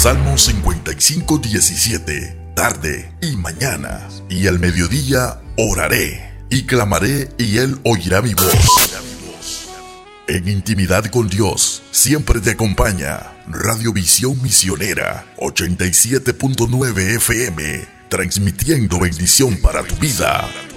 Salmo 55:17. Tarde y mañana y al mediodía oraré y clamaré y Él oirá mi voz. En intimidad con Dios siempre te acompaña Radiovisión Misionera 87.9 FM, transmitiendo bendición para tu vida.